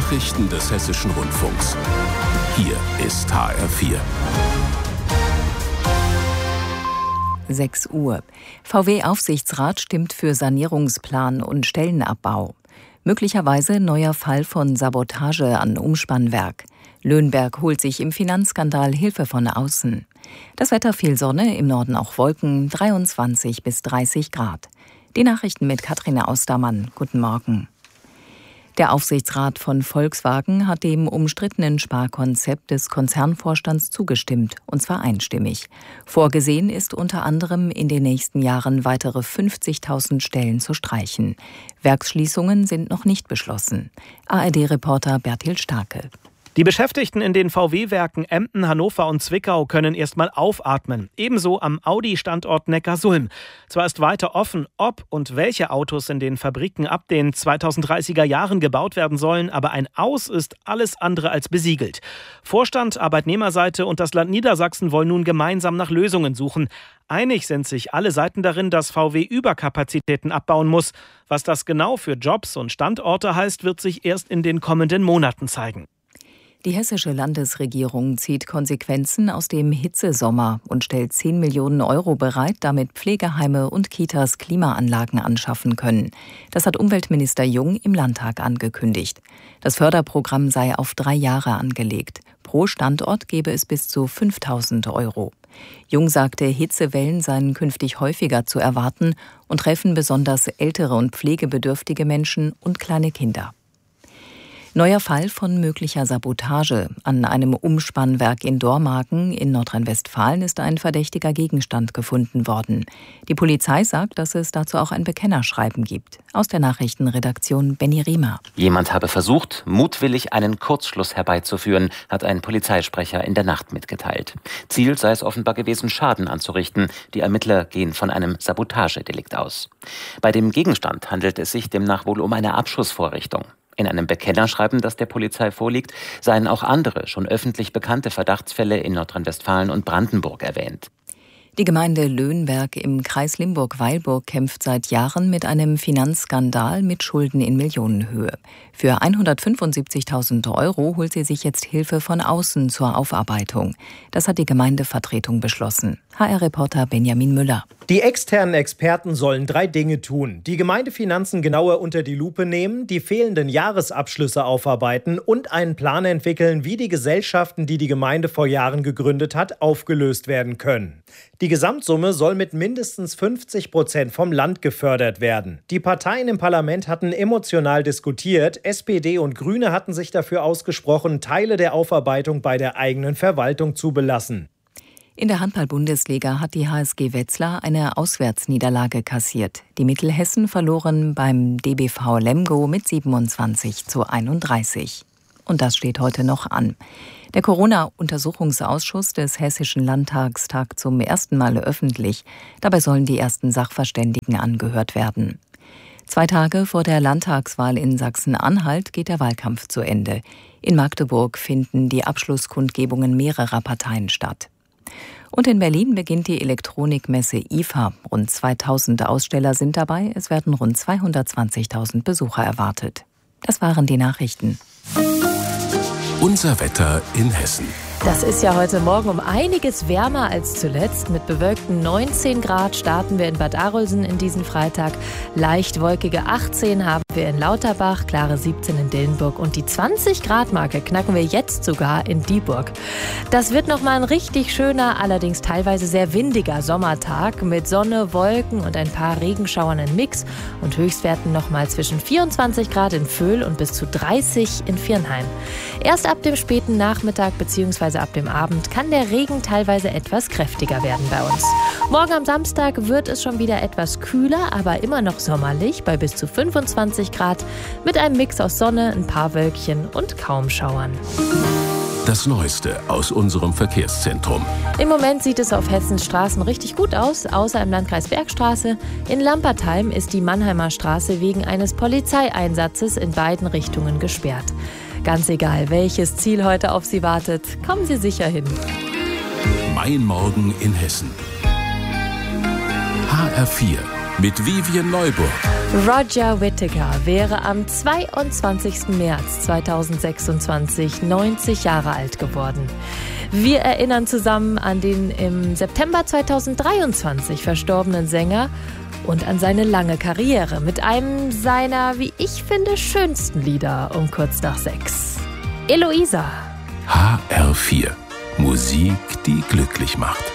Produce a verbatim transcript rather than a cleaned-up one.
Nachrichten des Hessischen Rundfunks. Hier ist H R vier. sechs Uhr. V W-Aufsichtsrat stimmt für Sanierungsplan und Stellenabbau. Möglicherweise neuer Fall von Sabotage an Umspannwerk. Löhnberg holt sich im Finanzskandal Hilfe von außen. Das Wetter: viel Sonne, im Norden auch Wolken, dreiundzwanzig bis dreißig Grad. Die Nachrichten mit Katrin Austermann. Guten Morgen. Der Aufsichtsrat von Volkswagen hat dem umstrittenen Sparkonzept des Konzernvorstands zugestimmt, und zwar einstimmig. Vorgesehen ist unter anderem, in den nächsten Jahren weitere fünfzigtausend Stellen zu streichen. Werksschließungen sind noch nicht beschlossen. A R D-Reporter Bertil Starke. Die Beschäftigten in den V W-Werken Emden, Hannover und Zwickau können erstmal aufatmen. Ebenso am Audi-Standort Neckarsulm. Zwar ist weiter offen, ob und welche Autos in den Fabriken ab den zweitausenddreißiger Jahren gebaut werden sollen, aber ein Aus ist alles andere als besiegelt. Vorstand, Arbeitnehmerseite und das Land Niedersachsen wollen nun gemeinsam nach Lösungen suchen. Einig sind sich alle Seiten darin, dass V W Überkapazitäten abbauen muss. Was das genau für Jobs und Standorte heißt, wird sich erst in den kommenden Monaten zeigen. Die hessische Landesregierung zieht Konsequenzen aus dem Hitzesommer und stellt zehn Millionen Euro bereit, damit Pflegeheime und Kitas Klimaanlagen anschaffen können. Das hat Umweltminister Jung im Landtag angekündigt. Das Förderprogramm sei auf drei Jahre angelegt. Pro Standort gebe es bis zu fünftausend Euro. Jung sagte, Hitzewellen seien künftig häufiger zu erwarten und treffen besonders ältere und pflegebedürftige Menschen und kleine Kinder. Neuer Fall von möglicher Sabotage. An einem Umspannwerk in Dormagen in Nordrhein-Westfalen ist ein verdächtiger Gegenstand gefunden worden. Die Polizei sagt, dass es dazu auch ein Bekennerschreiben gibt. Aus der Nachrichtenredaktion Benny Riemer. Jemand habe versucht, mutwillig einen Kurzschluss herbeizuführen, hat ein Polizeisprecher in der Nacht mitgeteilt. Ziel sei es offenbar gewesen, Schaden anzurichten. Die Ermittler gehen von einem Sabotagedelikt aus. Bei dem Gegenstand handelt es sich demnach wohl um eine Abschussvorrichtung. In einem Bekennerschreiben, das der Polizei vorliegt, seien auch andere, schon öffentlich bekannte Verdachtsfälle in Nordrhein-Westfalen und Brandenburg erwähnt. Die Gemeinde Löhnberg im Kreis Limburg-Weilburg kämpft seit Jahren mit einem Finanzskandal mit Schulden in Millionenhöhe. Für hundertfünfundsiebzigtausend Euro holt sie sich jetzt Hilfe von außen zur Aufarbeitung. Das hat die Gemeindevertretung beschlossen. H R-Reporter Benjamin Müller. Die externen Experten sollen drei Dinge tun: die Gemeindefinanzen genauer unter die Lupe nehmen, die fehlenden Jahresabschlüsse aufarbeiten und einen Plan entwickeln, wie die Gesellschaften, die die Gemeinde vor Jahren gegründet hat, aufgelöst werden können. Die Gesamtsumme soll mit mindestens fünfzig Prozent vom Land gefördert werden. Die Parteien im Parlament hatten emotional diskutiert. S P D und Grüne hatten sich dafür ausgesprochen, Teile der Aufarbeitung bei der eigenen Verwaltung zu belassen. In der Handball-Bundesliga hat die H S G Wetzlar eine Auswärtsniederlage kassiert. Die Mittelhessen verloren beim D B V Lemgo mit siebenundzwanzig zu einunddreißig. Und das steht heute noch an. Der Corona-Untersuchungsausschuss des Hessischen Landtags tagt zum ersten Mal öffentlich. Dabei sollen die ersten Sachverständigen angehört werden. Zwei Tage vor der Landtagswahl in Sachsen-Anhalt geht der Wahlkampf zu Ende. In Magdeburg finden die Abschlusskundgebungen mehrerer Parteien statt. Und in Berlin beginnt die Elektronikmesse I F A. Rund zweitausend Aussteller sind dabei. Es werden rund zweihundertzwanzigtausend Besucher erwartet. Das waren die Nachrichten. Unser Wetter in Hessen. Das ist ja heute Morgen um einiges wärmer als zuletzt. Mit bewölkten neunzehn Grad starten wir in Bad Arolsen in diesen Freitag. Leicht wolkige achtzehn haben wir in Lauterbach, klare siebzehn in Dillenburg und die zwanzig Grad Marke knacken wir jetzt sogar in Dieburg. Das wird nochmal ein richtig schöner, allerdings teilweise sehr windiger Sommertag mit Sonne, Wolken und ein paar Regenschauern in Mix und Höchstwerten nochmal zwischen vierundzwanzig Grad in Vöhl und bis zu dreißig in Viernheim. Erst ab dem späten Nachmittag bzw. ab dem Abend kann der Regen teilweise etwas kräftiger werden bei uns. Morgen am Samstag wird es schon wieder etwas kühler, aber immer noch sommerlich bei bis zu fünfundzwanzig Grad mit einem Mix aus Sonne, ein paar Wölkchen und kaum Schauern. Das Neueste aus unserem Verkehrszentrum. Im Moment sieht es auf Hessens Straßen richtig gut aus, außer im Landkreis Bergstraße. In Lampertheim ist die Mannheimer Straße wegen eines Polizeieinsatzes in beiden Richtungen gesperrt. Ganz egal, welches Ziel heute auf Sie wartet, kommen Sie sicher hin. Mein Morgen in Hessen. H R vier mit Vivian Neuburg. Roger Whittaker wäre am zweiundzwanzigsten März zweitausendsechsundzwanzig neunzig Jahre alt geworden. Wir erinnern zusammen an den im September zweitausenddreiundzwanzig verstorbenen Sänger und an seine lange Karriere mit einem seiner, wie ich finde, schönsten Lieder um kurz nach sechs. Eloisa. H R vier. Musik, die glücklich macht.